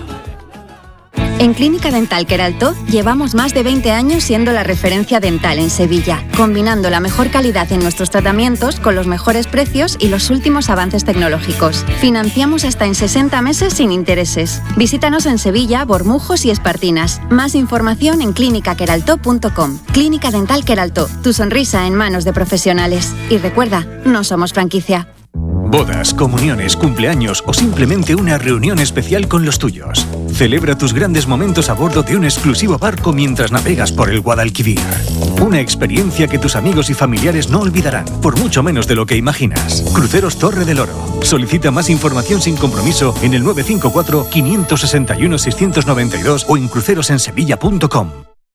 En Clínica Dental Queraltó llevamos más de 20 años siendo la referencia dental en Sevilla, combinando la mejor calidad en nuestros tratamientos con los mejores precios y los últimos avances tecnológicos. Financiamos hasta en 60 meses sin intereses. Visítanos en Sevilla, Bormujos y Espartinas. Más información en clinicaqueraltó.com. Clínica Dental Queraltó, tu sonrisa en manos de profesionales. Y recuerda, no somos franquicia. Bodas, comuniones, cumpleaños o simplemente una reunión especial con los tuyos. Celebra tus grandes momentos a bordo de un exclusivo barco mientras navegas por el Guadalquivir. Una experiencia que tus amigos y familiares no olvidarán, por mucho menos de lo que imaginas. Cruceros Torre del Oro. Solicita más información sin compromiso en el 954-561-692 o en crucerosensevilla.com.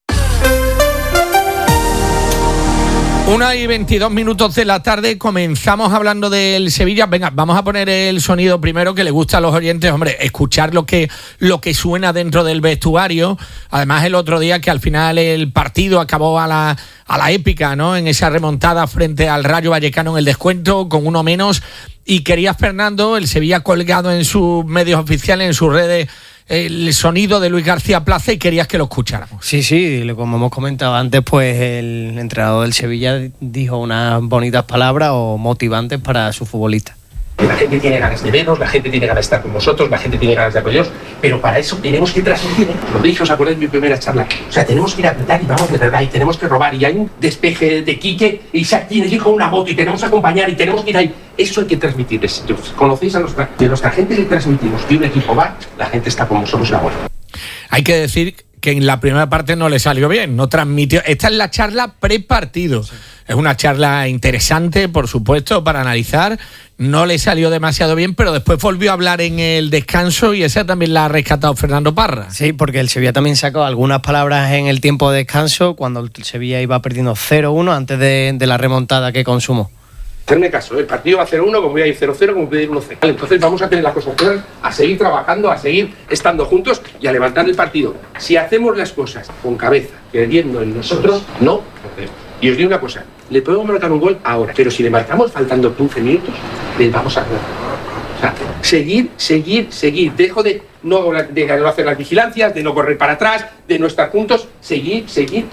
1:22 de la tarde, comenzamos hablando del Sevilla. Venga, vamos a poner el sonido primero, que le gusta a los oyentes, hombre, escuchar lo que suena dentro del vestuario. Además, el otro día que al final el partido acabó a la épica, ¿no? En esa remontada frente al Rayo Vallecano en el descuento, con uno menos. Y querías, Fernando, el Sevilla colgado en sus medios oficiales, en sus redes, el sonido de Luis García Plaza, y querías que lo escucháramos. Sí, como hemos comentado antes, pues el entrenador del Sevilla dijo unas bonitas palabras o motivantes para su futbolista. La gente tiene ganas de vernos, la gente tiene ganas de estar con nosotros, la gente tiene ganas de apoyarnos, pero para eso tenemos que transmitir. Lo dije, os acordáis de mi primera charla. O sea, tenemos que ir a apretar y vamos de verdad, y tenemos que robar, y hay un despeje de Quique, y Isaac tiene que ir con una moto, y tenemos que acompañar, y tenemos que ir ahí. Eso hay que transmitir. Conocéis a nuestra gente, le transmitimos que un equipo va, la gente está con nosotros ahora. Hay que decir que en la primera parte no le salió bien, no transmitió. Esta es la charla pre-partido. Sí. Es una charla interesante, por supuesto, para analizar. No le salió demasiado bien, pero después volvió a hablar en el descanso, y esa también la ha rescatado Fernando Parra. Sí, porque el Sevilla también sacó algunas palabras en el tiempo de descanso, cuando el Sevilla iba perdiendo 0-1 antes de la remontada que consumó. Hacerme caso, el partido va a 0-1, como voy a ir 0-0, como voy a ir 1-0. Entonces vamos a tener las cosas claras, a seguir trabajando, a seguir estando juntos y a levantar el partido. Si hacemos las cosas con cabeza, creyendo en nosotros, no perdemos. Y os digo una cosa, le podemos marcar un gol ahora, pero si le marcamos faltando 15 minutos, les vamos a ganar. O sea, seguir. Dejo de no hacer las vigilancias, de no correr para atrás, de no estar juntos, seguir.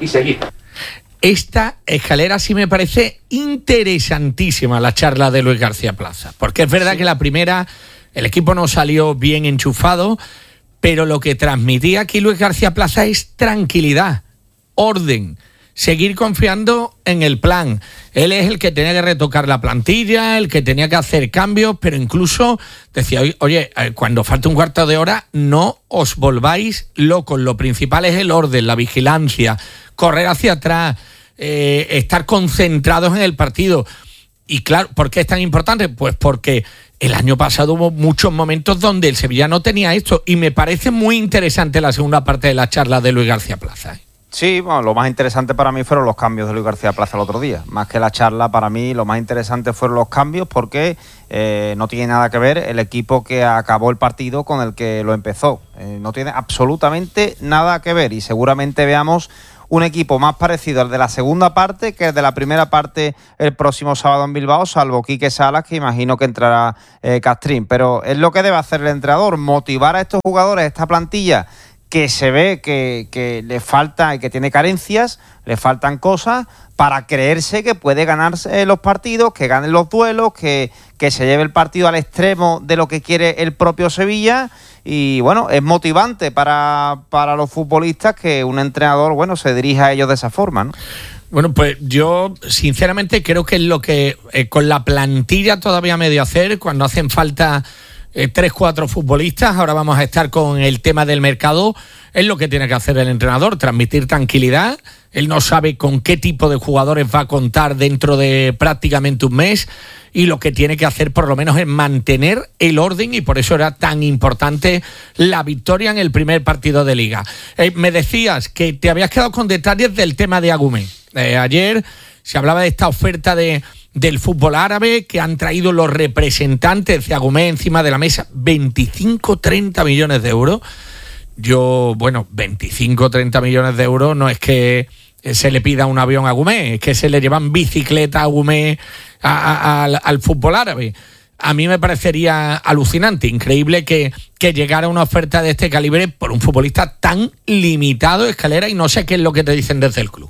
Esta escalera sí me parece interesantísima, la charla de Luis García Plaza, porque es verdad que la primera, el equipo no salió bien enchufado, pero lo que transmitía aquí Luis García Plaza es tranquilidad, orden, seguir confiando en el plan. Él es el que tenía que retocar la plantilla, el que tenía que hacer cambios, pero incluso decía, oye, cuando falta un cuarto de hora, no os volváis locos. Lo principal es el orden, la vigilancia, correr hacia atrás, estar concentrados en el partido. Y claro, ¿por qué es tan importante? Pues porque el año pasado hubo muchos momentos donde el Sevilla no tenía esto, y me parece muy interesante la segunda parte de la charla de Luis García Plaza. Sí, bueno, lo más interesante para mí fueron los cambios de Luis García Plaza el otro día. Más que la charla, para mí lo más interesante fueron los cambios, porque no tiene nada que ver el equipo que acabó el partido con el que lo empezó. No tiene absolutamente nada que ver, y seguramente veamos un equipo más parecido al de la segunda parte que el de la primera parte el próximo sábado en Bilbao, salvo Quique Salas, que imagino que entrará Castrín. Pero es lo que debe hacer el entrenador, motivar a estos jugadores, a esta plantilla, que se ve que le falta y que tiene carencias, le faltan cosas, para creerse que puede ganarse los partidos, que gane los duelos, que se lleve el partido al extremo de lo que quiere el propio Sevilla. Y bueno, es motivante para los futbolistas que un entrenador, bueno, se dirija a ellos de esa forma, ¿no? Bueno, pues yo sinceramente creo que es lo que con la plantilla todavía medio hacer, cuando hacen falta 3-4 futbolistas. Ahora vamos a estar con el tema del mercado. Es lo que tiene que hacer el entrenador, transmitir tranquilidad. Él no sabe con qué tipo de jugadores va a contar dentro de prácticamente un mes, y lo que tiene que hacer por lo menos es mantener el orden, y por eso era tan importante la victoria en el primer partido de Liga. Me decías que te habías quedado con detalles del tema de Agumé. Ayer se hablaba de esta oferta del fútbol árabe que han traído los representantes de Agumé encima de la mesa, 25-30 millones de euros. bueno, 25 o 30 millones de euros no es que se le pida un avión a Gumé, es que se le llevan bicicleta a Gumé al fútbol árabe. A mí me parecería alucinante, increíble que llegara una oferta de este calibre por un futbolista tan limitado, Escalera, y no sé qué es lo que te dicen desde el club.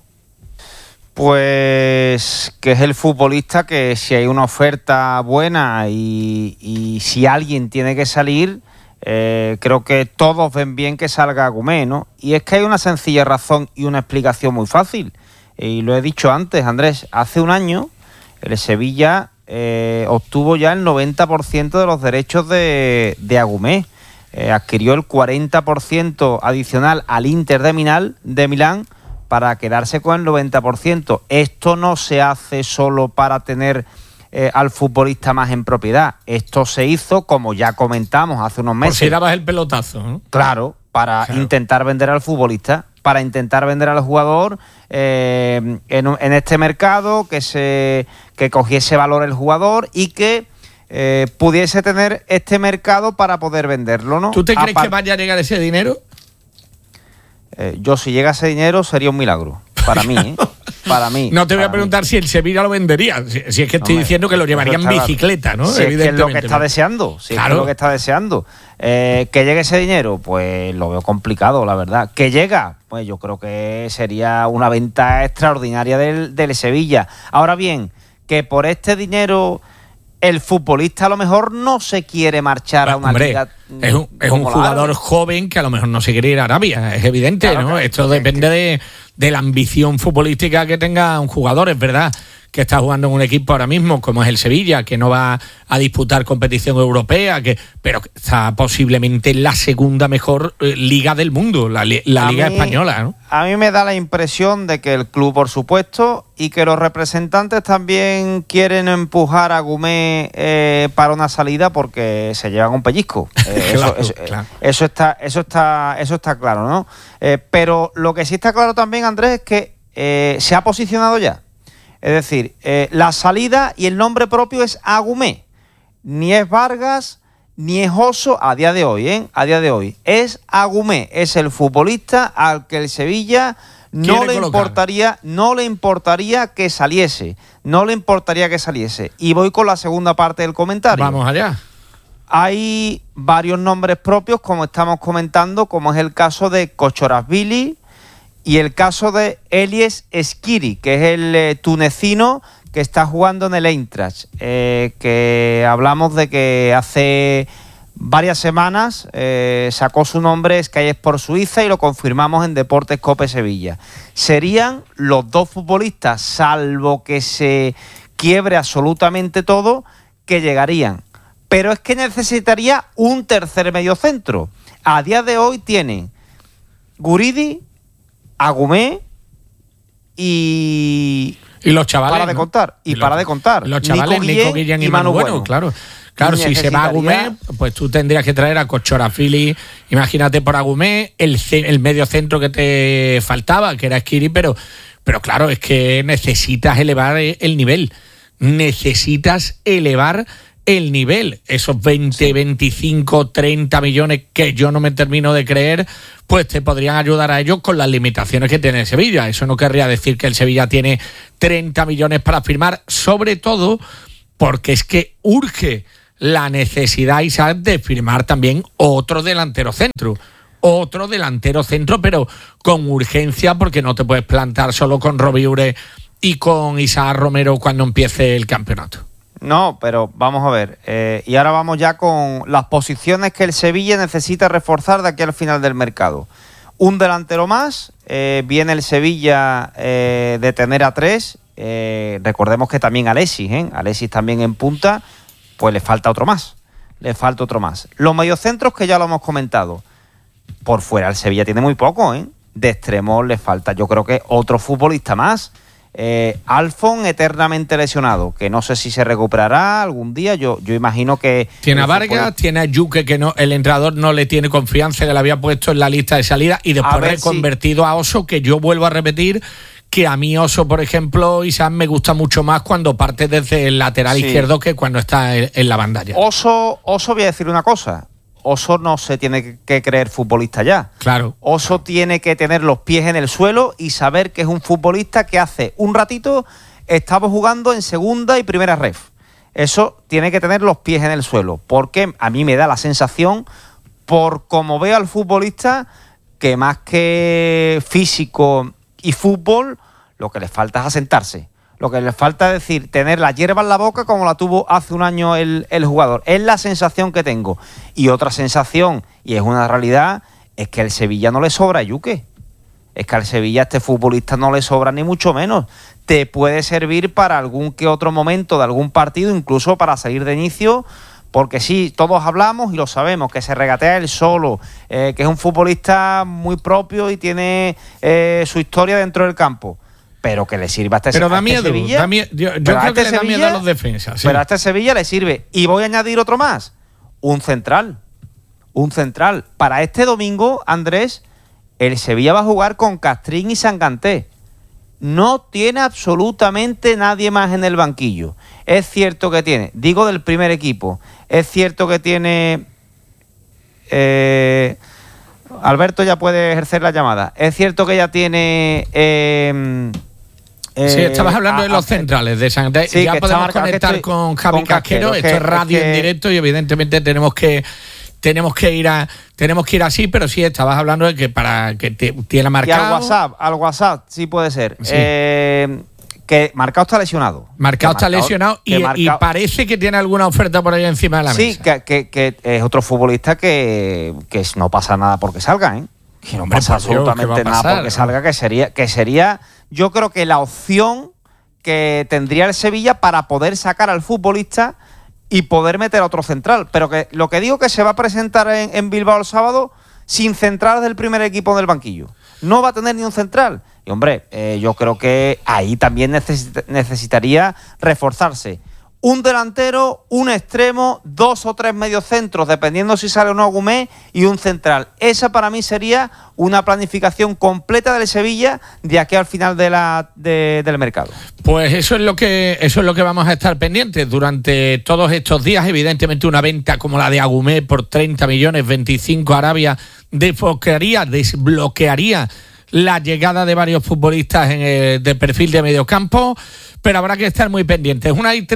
Pues que es el futbolista que si hay una oferta buena y si alguien tiene que salir, creo que todos ven bien que salga Gumé, ¿no? Y es que hay una sencilla razón y una explicación muy fácil. Y lo he dicho antes, Andrés, hace un año el Sevilla obtuvo ya el 90% de los derechos de Agumé. Adquirió el 40% adicional al Inter de Milán para quedarse con el 90%. Esto no se hace solo para tener al futbolista más en propiedad. Esto se hizo, como ya comentamos hace unos meses. Por si dabas el pelotazo, ¿no? Claro, para intentar vender al futbolista, para intentar vender al jugador en este mercado, que cogiese valor el jugador y que pudiese tener este mercado para poder venderlo, ¿no? ¿Tú te crees que vaya a llegar ese dinero? Yo, si llega ese dinero, sería un milagro. Para mí, ¿eh? Para mí. No te voy a preguntar si el Sevilla lo vendería. Si es que estoy diciendo que lo llevaría en bicicleta, ¿no? Si es que es lo que está deseando. Si claro. Es que es lo que está deseando. Que llegue ese dinero, pues lo veo complicado, la verdad. Que llega, pues yo creo que sería una venta extraordinaria del Sevilla. Ahora bien, que por este dinero el futbolista a lo mejor no se quiere marchar a una liga. Es un jugador joven que a lo mejor no se quiere ir a Arabia, es evidente, claro, ¿no? Esto depende de la ambición futbolística que tenga un jugador, es verdad que está jugando en un equipo ahora mismo como es el Sevilla, que no va a disputar competición europea, pero está posiblemente en la segunda mejor liga del mundo, la liga española, ¿no? A mí me da la impresión de que el club, por supuesto, y que los representantes también quieren empujar a Gumé para una salida porque se llevan un pellizco. Claro. Eso está claro, ¿no? Pero lo que sí está claro también, Andrés, es que se ha posicionado ya. Es decir, la salida y el nombre propio es Agumé. Ni es Vargas, ni es Oso a día de hoy, ¿eh? A día de hoy. Es Agumé, es el futbolista al que el Sevilla no le importaría que saliese. No le importaría que saliese. Y voy con la segunda parte del comentario. Vamos allá. Hay varios nombres propios, como estamos comentando, como es el caso de Kochorashvili y el caso de Elies Skiri, que es el tunecino que está jugando en el Eintracht, que hablamos de que hace varias semanas sacó su nombre Sky Sport Suiza y lo confirmamos en Deportes Cope Sevilla. Serían los dos futbolistas, salvo que se quiebre absolutamente todo, que llegarían. Pero es que necesitaría un tercer mediocentro. A día de hoy tienen Guridi, Agumé y los chavales. Para de contar. Para de contar. Los chavales, Nico Guillén y Manu Bueno, claro. Claro, si se va a Agumé, pues tú tendrías que traer a Kochorashvili, imagínate por Agumé, el medio centro que te faltaba, que era Skiri, pero claro, es que necesitas elevar el nivel. Necesitas elevar el nivel. Esos 20, 25, 30 millones que yo no me termino de creer, pues te podrían ayudar a ellos con las limitaciones que tiene el Sevilla. Eso no querría decir que el Sevilla tiene 30 millones para firmar, sobre todo porque es que urge la necesidad, Isaac, de firmar también otro delantero centro, pero con urgencia, porque no te puedes plantar solo con Robiure y con Isaac Romero cuando empiece el campeonato. No, pero vamos a ver, y ahora vamos ya con las posiciones que el Sevilla necesita reforzar de aquí al final del mercado. Un delantero más, viene el Sevilla de tener a 3, recordemos que también Alexis también en punta, pues le falta otro más. Los mediocentros que ya lo hemos comentado, por fuera el Sevilla tiene muy poco, de extremo le falta, yo creo que otro futbolista más. Alfon eternamente lesionado, que no sé si se recuperará algún día. Yo imagino que tiene a Vargas, tiene a Yuque, que no, el entrenador no le tiene confianza, que le había puesto en la lista de salida, y después reconvertido a Oso, que yo vuelvo a repetir que a mí Oso, por ejemplo, Isaac, me gusta mucho más cuando parte desde el lateral izquierdo que cuando está en la bandalla. Oso, voy a decir una cosa. Oso no se tiene que creer futbolista ya. Claro. Oso tiene que tener los pies en el suelo y saber que es un futbolista que hace un ratito estaba jugando en segunda y primera ref. Eso tiene que tener los pies en el suelo, porque a mí me da la sensación, por como veo al futbolista, que más que físico y fútbol, lo que le falta es asentarse. Lo que le falta es decir, tener la hierba en la boca como la tuvo hace un año el jugador. Es la sensación que tengo. Y otra sensación, y es una realidad, es que al Sevilla no le sobra Yuque. Es que al Sevilla este futbolista no le sobra ni mucho menos. Te puede servir para algún que otro momento de algún partido, incluso para salir de inicio, porque sí, todos hablamos y lo sabemos, que se regatea él solo, que es un futbolista muy propio y tiene su historia dentro del campo. Pero que le sirva a este Sevilla. Pero da miedo, yo creo que le da miedo a los defensas. Sí. Pero a este Sevilla le sirve. Y voy a añadir otro más. Un central. Para este domingo, Andrés, el Sevilla va a jugar con Castrín y Sanganté. No tiene absolutamente nadie más en el banquillo. Es cierto que tiene, digo del primer equipo, es cierto que tiene... Alberto ya puede ejercer la llamada. Es cierto que ya tiene... sí, estabas hablando de los centrales de Santander. Sí, ya podemos conectar con Javi Casquero. Esto es radio en directo y evidentemente tenemos que ir así, pero sí estabas hablando de que para que tiene marcado. Y al WhatsApp sí puede ser. Sí. Que Marcao está lesionado. Marcao está lesionado y parece que tiene alguna oferta por ahí encima de la mesa. Sí, que es otro futbolista que no pasa nada porque salga, ¿eh? Que no pasa absolutamente nada porque salga, que sería yo creo que la opción que tendría el Sevilla para poder sacar al futbolista y poder meter a otro central. Pero que lo que digo que se va a presentar en Bilbao el sábado sin centrales del primer equipo del banquillo. No va a tener ni un central. Y hombre, yo creo que ahí también necesitaría reforzarse. Un delantero, un extremo, 2 o 3 mediocentros, dependiendo si sale o no Agumé, y un central. Esa para mí sería una planificación completa del Sevilla de aquí al final del mercado. Pues eso es lo que vamos a estar pendientes durante todos estos días. Evidentemente una venta como la de Agumé por 30 millones, 25 Arabia, desbloquearía la llegada de varios futbolistas de perfil de mediocampo, pero habrá que estar muy pendientes.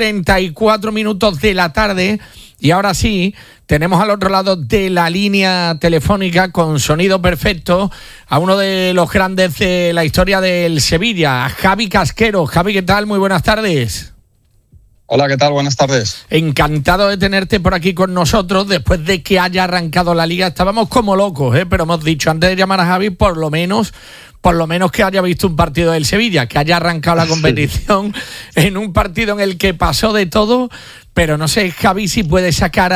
1:34 de la tarde y ahora sí, tenemos al otro lado de la línea telefónica con sonido perfecto a uno de los grandes de la historia del Sevilla, a Javi Casquero. Javi, ¿qué tal? Muy buenas tardes. Hola, ¿qué tal? Buenas tardes. Encantado de tenerte por aquí con nosotros después de que haya arrancado la liga. Estábamos como locos, pero hemos dicho antes de llamar a Javi, por lo menos que haya visto un partido del Sevilla, que haya arrancado la competición en un partido en el que pasó de todo, pero no sé, Javi, si puede sacar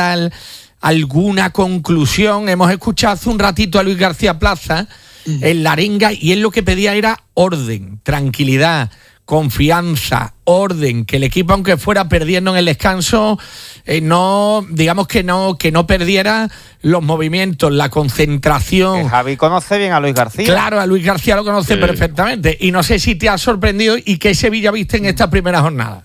alguna conclusión. Hemos escuchado hace un ratito a Luis García Plaza en la arenga y él lo que pedía era orden, tranquilidad, confianza, orden, que el equipo, aunque fuera perdiendo en el descanso, no perdiera los movimientos, la concentración. Que Javi conoce bien a Luis García. Claro, a Luis García lo conoce perfectamente. Y no sé si te ha sorprendido y qué Sevilla viste en esta primera jornada.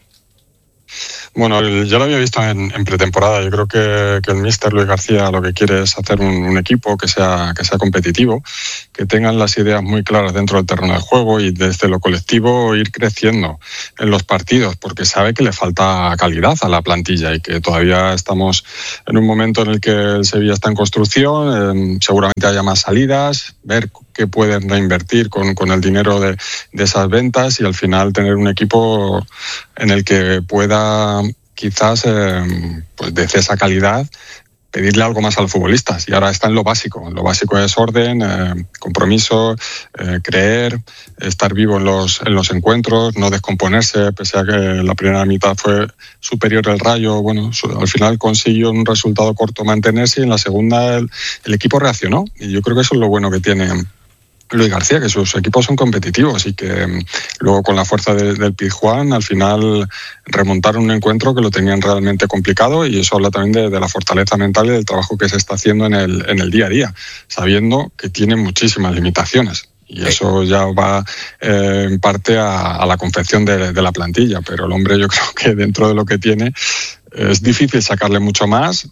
Bueno, yo lo había visto en pretemporada. Yo creo que el míster Luis García lo que quiere es hacer un equipo que sea competitivo, que tengan las ideas muy claras dentro del terreno de juego y desde lo colectivo ir creciendo en los partidos, porque sabe que le falta calidad a la plantilla y que todavía estamos en un momento en el que el Sevilla está en construcción, seguramente haya más salidas, ver qué pueden reinvertir con el dinero de esas ventas y al final tener un equipo en el que pueda quizás pues desde esa calidad pedirle algo más al futbolista. Y ahora está en lo básico. Lo básico es orden, compromiso, creer, estar vivo en los encuentros, no descomponerse, pese a que la primera mitad fue superior el Rayo. Bueno, al final consiguió un resultado corto mantenerse y en la segunda el equipo reaccionó. Y yo creo que eso es lo bueno que tiene Luis García, que sus equipos son competitivos y que luego con la fuerza del Pizjuán al final remontaron un encuentro que lo tenían realmente complicado, y eso habla también de la fortaleza mental y del trabajo que se está haciendo en el día a día, sabiendo que tiene muchísimas limitaciones. Y eso ya va en parte a la confección de la plantilla, pero el hombre, yo creo que dentro de lo que tiene es difícil sacarle mucho más.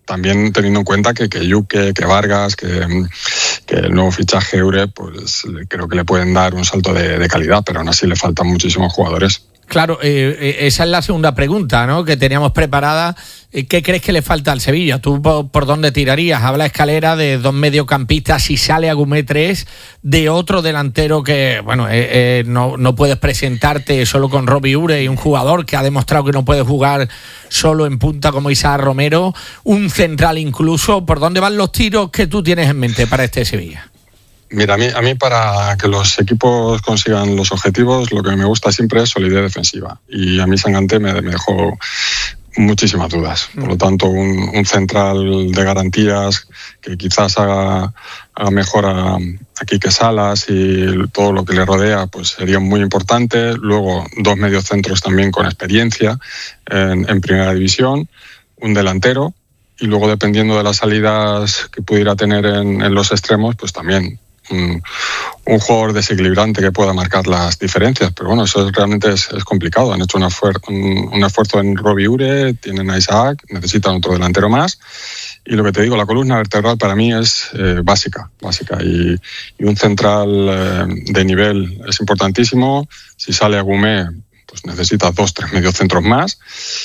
también teniendo en cuenta que Yuque, que Vargas, que el nuevo fichaje Eure, pues creo que le pueden dar un salto de calidad, pero aún así le faltan muchísimos jugadores. Claro, esa es la segunda pregunta, ¿no?, que teníamos preparada. ¿Qué crees que le falta al Sevilla? ¿Tú por dónde tirarías? Habla Escalera de 2 mediocampistas, si sale Agumé 3, de otro delantero que, bueno, no puedes presentarte solo con Robbie Ure, y un jugador que ha demostrado que no puede jugar solo en punta como Isaac Romero, un central incluso. ¿Por dónde van los tiros que tú tienes en mente para este Sevilla? Mira, a mí para que los equipos consigan los objetivos, lo que me gusta siempre es solidez defensiva. Y a mí Sanganté me dejó muchísimas dudas. Por lo tanto, un central de garantías que quizás haga mejor a Quique Salas y todo lo que le rodea, pues sería muy importante. Luego, 2 mediocentros también con experiencia en primera división, un delantero, y luego, dependiendo de las salidas que pudiera tener en los extremos, pues también un jugador desequilibrante que pueda marcar las diferencias. Pero bueno, eso realmente es complicado. Han hecho un esfuerzo en Robbie Ure, tienen a Isaac, necesitan otro delantero más. Y lo que te digo, la columna vertebral para mí es básica. Y un central de nivel es importantísimo. Si sale Agumé, pues necesitas 2-3 mediocentros más.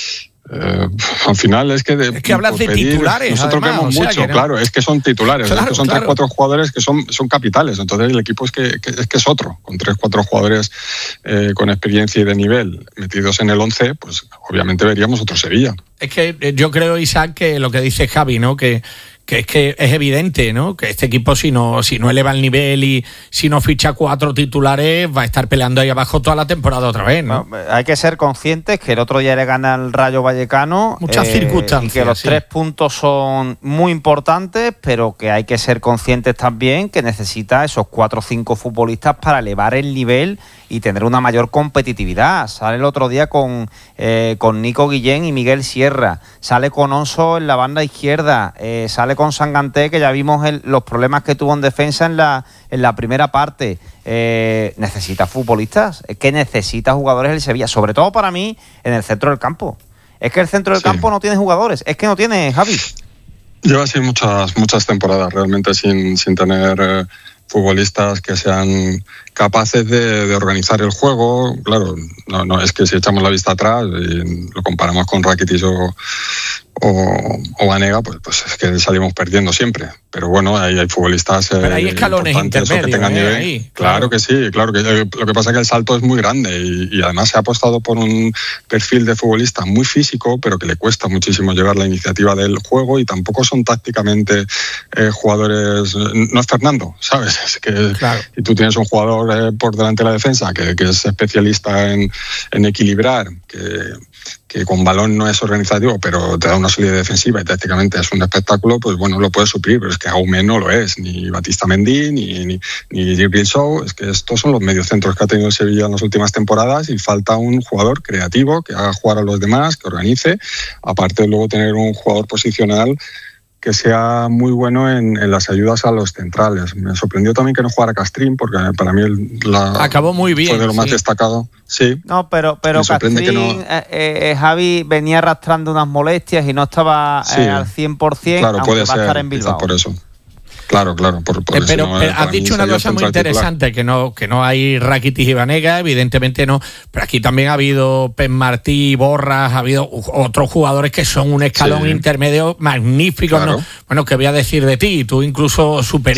Al final es que hablas de titulares. Nosotros además, vemos mucho, que no. claro, es que son titulares, claro, es que son 3-4 jugadores que son capitales. Entonces el equipo es que es otro, con 3-4 jugadores con experiencia y de nivel metidos en el 11, pues obviamente veríamos otro Sevilla. Es que yo creo, Isaac, que lo que dice Javi, ¿no?, que es evidente, ¿no?, que este equipo si no eleva el nivel y si no ficha 4 titulares, va a estar peleando ahí abajo toda la temporada otra vez, ¿no? Hay que ser conscientes que el otro día le gana el Rayo Vallecano. Muchas circunstancias. Y que los 3 puntos son muy importantes, pero que hay que ser conscientes también que necesita esos 4 o 5 futbolistas para elevar el nivel y tener una mayor competitividad. Sale el otro día con Nico Guillén y Miguel Sierra, sale con Onso en la banda izquierda, sale con Sanganté, que ya vimos los problemas que tuvo en defensa en la primera parte. Necesita futbolistas, es que necesita jugadores el Sevilla, sobre todo para mí en el centro del campo. Es que el centro del campo no tiene jugadores, es que no tiene, Javi. Lleva así muchas temporadas realmente sin tener futbolistas que sean capaces de organizar el juego. Claro, no es que si echamos la vista atrás y lo comparamos con Rakitic o Vanega, pues es que salimos perdiendo siempre. Pero bueno, ahí hay futbolistas. Pero hay escalones intermedios, que tengan nivel. Ahí, claro que sí, claro que lo que pasa es que el salto es muy grande y además se ha apostado por un perfil de futbolista muy físico, pero que le cuesta muchísimo llevar la iniciativa del juego, y tampoco son tácticamente jugadores. No es Fernando, ¿sabes? Es que claro. Si tú tienes un jugador por delante de la defensa que es especialista en equilibrar, que con balón no es organizativo, pero te da una solidez defensiva y tácticamente es un espectáculo, pues bueno, lo puedes suplir, pero es que Agumé no lo es, ni Batista Mendy, ni Jibril Sow. Es que estos son los mediocentros que ha tenido el Sevilla en las últimas temporadas, y falta un jugador creativo que haga jugar a los demás, que organice, aparte de luego tener un jugador posicional que sea muy bueno en las ayudas a los centrales. Me sorprendió también que no jugara Castrín, porque para mí acabó muy bien, fue de lo más destacado. Sí. No, pero Castrín, Javi venía arrastrando unas molestias y no estaba al 100%, claro, aunque puede va a estar en Bilbao. Por eso. Claro, pero has dicho una cosa muy interesante, que no hay Rakitic y Vanega, evidentemente no, pero aquí también ha habido Pep Martí, Borras, ha habido otros jugadores que son un escalón intermedio magnífico, claro. ¿No? Bueno, ¿qué voy a decir de ti? Tú incluso superior